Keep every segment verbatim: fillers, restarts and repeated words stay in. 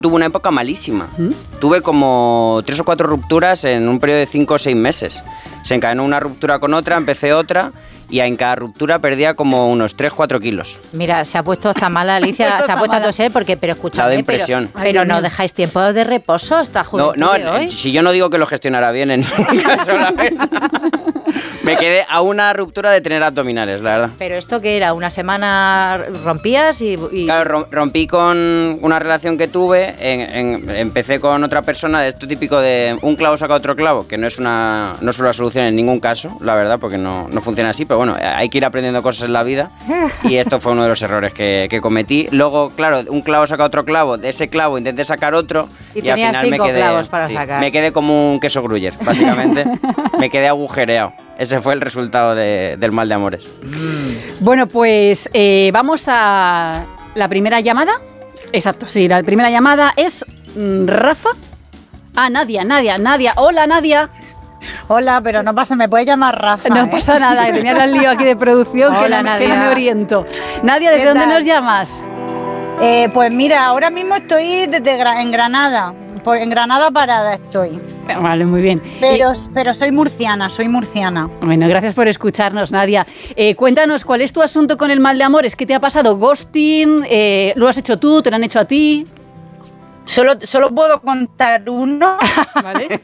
tuve una época malísima. ¿Mm? Tuve como tres o cuatro rupturas en un periodo de cinco o seis meses. Se encadenó una ruptura con otra, empecé otra y en cada ruptura perdía como unos tres a cuatro kilos. Mira, se ha puesto hasta mala Alicia, se ha puesto a toser porque, pero escúchame, pero, pero no dejáis tiempo de reposo esta juventud No, no, de hoy. Si yo no digo que lo gestionara bien en ningún caso, la verdad. Me quedé a una ruptura de tener abdominales, la verdad. Pero esto que era, una semana rompías y... y... Claro, rompí con una relación que tuve, en, en, empecé con otra persona, de esto típico de un clavo saca otro clavo, que no es una, no es una solución en ningún caso, la verdad, porque no, no funciona así, pero bueno, hay que ir aprendiendo cosas en la vida y esto fue uno de los errores que, que cometí. Luego, claro, un clavo saca otro clavo, de ese clavo intenté sacar otro y, y al final me quedé, clavos para sí, sacar. me quedé como un queso gruyer, básicamente. Me quedé agujereado. Ese fue el resultado de, del mal de amores. Mm. Bueno, pues eh, vamos a la primera llamada. Exacto, sí, la primera llamada es mm, Rafa. Ah, Nadia, Nadia, Nadia. Hola, Nadia. Hola, pero no pasa, me puedes llamar Rafa. No ¿eh? pasa nada, que tenía el lío aquí de producción. Hola, que, no, Nadia. que no me oriento. Nadia, ¿desde dónde nos llamas? Eh, pues mira, ahora mismo estoy desde Gra- en Granada. Por, en Granada Parada estoy. Vale, muy bien. Pero, y, pero soy murciana, soy murciana. Bueno, gracias por escucharnos, Nadia. Eh, cuéntanos, ¿cuál es tu asunto con el mal de amores? ¿Qué te ha pasado? ¿Ghosting? Eh, ¿Lo has hecho tú? ¿Te lo han hecho a ti? Solo, solo puedo contar uno. ¿Vale?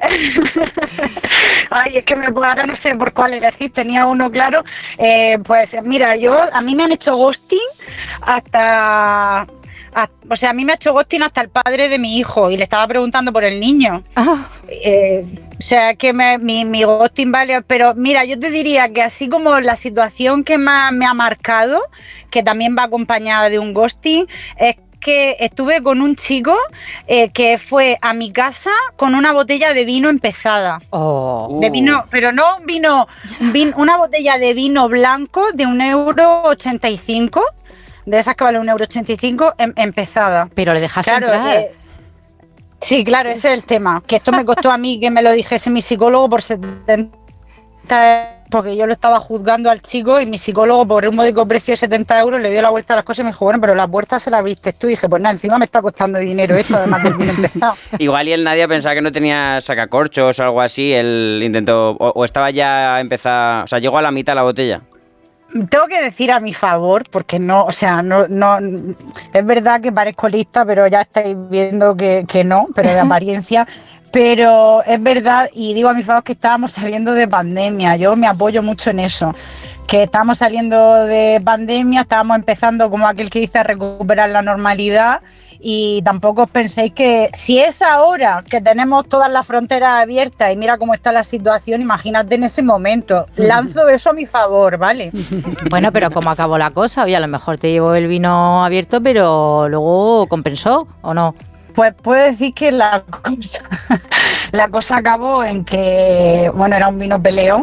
Ay, es que me, ahora no sé por cuál elegir, tenía uno claro. Eh, pues mira, yo a mí me han hecho ghosting hasta... A, o sea, a mí me ha hecho ghosting hasta el padre de mi hijo y le estaba preguntando por el niño. Ah. Eh, o sea, que me, mi, mi ghosting vale, pero mira, yo te diría que así como la situación que más me ha marcado, que también va acompañada de un ghosting, es que estuve con un chico eh, que fue a mi casa con una botella de vino empezada. Oh. De vino, pero no vino, vin, una botella de vino blanco de un euro ochenta y cinco. De esas que vale un euro ochenta y cinco em, empezada. Pero le dejaste claro, entrar. Eh, sí, claro, ese es el tema. Que esto me costó a mí que me lo dijese mi psicólogo por setenta, porque yo lo estaba juzgando al chico y mi psicólogo por un módico precio de setenta euros le dio la vuelta a las cosas y me dijo, bueno, pero la puerta se la viste tú. Y dije, pues nada, encima me está costando dinero esto, además del vino empezado. Igual y el Nadia pensaba que no tenía sacacorchos o algo así, él intentó, o, o estaba ya empezado, o sea, llegó a la mitad la botella. Tengo que decir a mi favor, porque no, o sea, no, no, es verdad que parezco lista, pero ya estáis viendo que, que no, pero de apariencia, pero es verdad, y digo a mi favor que estábamos saliendo de pandemia, yo me apoyo mucho en eso, que estábamos saliendo de pandemia, estábamos empezando como aquel que dice a recuperar la normalidad. Y tampoco os penséis que si es ahora que tenemos todas las fronteras abiertas y mira cómo está la situación, imagínate en ese momento. Lanzo eso a mi favor, ¿vale? Bueno, pero ¿cómo acabó la cosa? Oye, a lo mejor te llevó el vino abierto, pero luego compensó, ¿o no? Pues puedo decir que la cosa, la cosa acabó en que, bueno, era un vino peleón.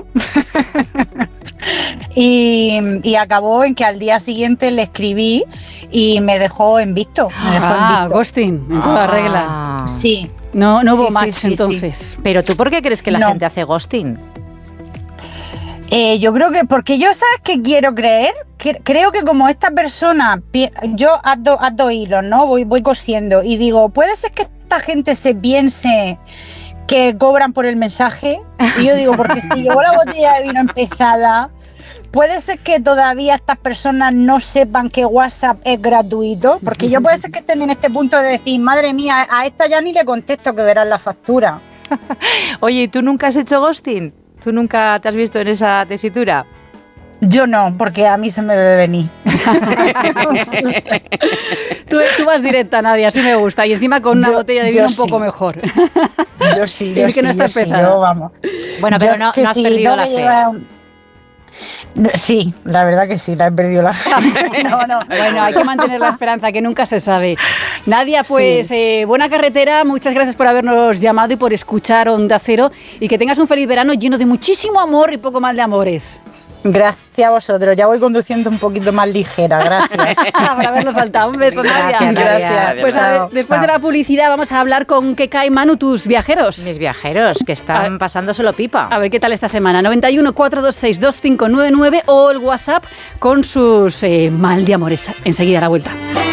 Y, y acabó en que al día siguiente le escribí y me dejó en visto. Me dejó ah, en visto. ghosting, en toda Ah. regla. Sí. No, no hubo Sí, match sí, sí, entonces. sí. Pero ¿tú por qué crees que la No. gente hace ghosting? Eh, yo creo que, porque yo, ¿sabes qué quiero creer? Que, creo que como esta persona, pi- yo haz dos do hilos, ¿no? Voy, voy cosiendo y digo, ¿puede ser que esta gente se piense que cobran por el mensaje? Y yo digo, porque si llevó la botella de vino empezada, puede ser que todavía estas personas no sepan que WhatsApp es gratuito, porque yo puede ser que estén en este punto de decir, madre mía, a esta ya ni le contesto que verás la factura. Oye, ¿y tú nunca has hecho ghosting? ¿Tú nunca te has visto en esa tesitura? Yo no, porque a mí se me debe venir. Tú, tú vas directa, Nadia, así me gusta. Y encima con una Yo- botella de yo vino un sí. poco mejor. Yo sí, Y yo que sí, no está yo sí, empezada. yo, vamos. Bueno, pero Yo no, que no has sí, perdido tengo la que fe. llevar un- No, sí, la verdad que sí, la he perdido la fe. No, no. Bueno, hay que mantener la esperanza, que nunca se sabe. Nadia, pues Sí. eh, buena carretera, muchas gracias por habernos llamado y por escuchar Onda Cero y que tengas un feliz verano lleno de muchísimo amor y poco mal de amores. Gracias a vosotros, ya voy conduciendo un poquito más ligera, gracias. Por haberlo saltado. Un beso, Nadia. Gracias, Nadia. Gracias. Pues a ver, Chao, después de chao. la publicidad vamos a hablar con Kekai y Manu, tus viajeros. Mis viajeros, que A están ver. pasándoselo pipa. A ver qué tal esta semana. noventa y uno, cuatrocientos veintiséis, veinticinco noventa y nueve o el WhatsApp con sus eh, mal de amores. Enseguida a la vuelta.